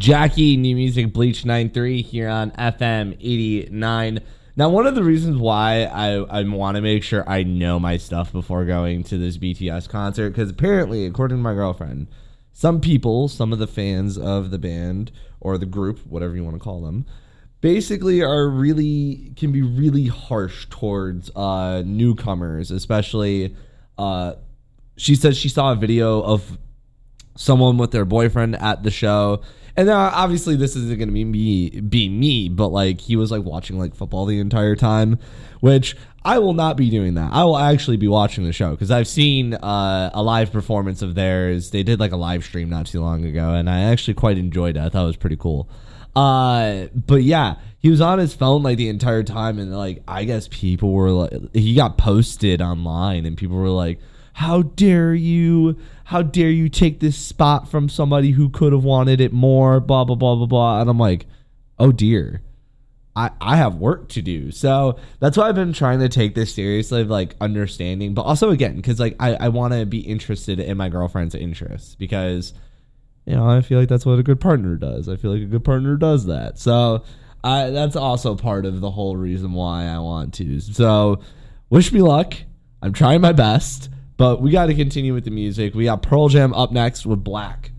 Jackie, new music, Bleach 93 here on FM 89. Now, one of the reasons why I want to make sure I know my stuff before going to this BTS concert, because apparently, according to my girlfriend, some people, some of the fans of the band or the group, whatever you want to call them, basically can be really harsh towards newcomers, especially she said she saw a video of someone with their boyfriend at the show. And obviously this isn't going to be me, but like he was like watching like football the entire time, which I will not be doing that. I will actually be watching the show because I've seen a live performance of theirs. They did like a live stream not too long ago, and I actually quite enjoyed it. I thought it was pretty cool. But yeah, he was on his phone like the entire time, and like I guess people were like, he got posted online, and people were like, how dare you take this spot from somebody who could have wanted it more, blah, blah, blah, blah, blah. And I'm like, oh, dear. I have work to do. So that's why I've been trying to take this seriously, of like understanding. But also, again, because like I want to be interested in my girlfriend's interests because, you know, I feel like that's what a good partner does. I feel like a good partner does that. So that's also part of the whole reason why I want to. So wish me luck. I'm trying my best. But we got to continue with the music. We got Pearl Jam up next with Black.